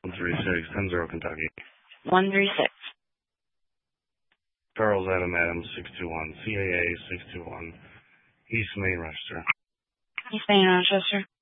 136, 10-0 Kentucky. 136. Charles Adam Adams, 621. CAA, 621. East Main Rochester. East Main Rochester.